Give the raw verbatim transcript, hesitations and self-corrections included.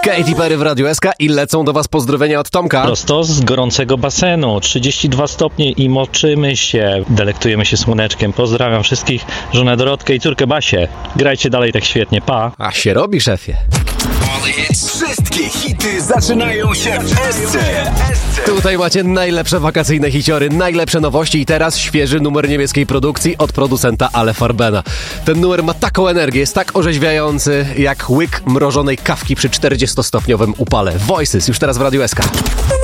Katy Perry w Radiu S K i lecą do was pozdrowienia od Tomka. Prosto z gorącego basenu, trzydzieści dwa stopnie i moczymy się, delektujemy się słoneczkiem. Pozdrawiam wszystkich, żonę Dorotkę i córkę Basię. Grajcie dalej tak świetnie, pa. A się robi, szefie. Wszystkie hity zaczynają się w S C. Tutaj macie najlepsze wakacyjne hiciory, najlepsze nowości i teraz świeży numer niemieckiej produkcji od producenta Ale Farbena. Ten numer ma taką energię, jest tak orzeźwiający jak łyk mrożonej kawki przy czterdziestostopniowym upale. Voices już teraz w Radiu S K.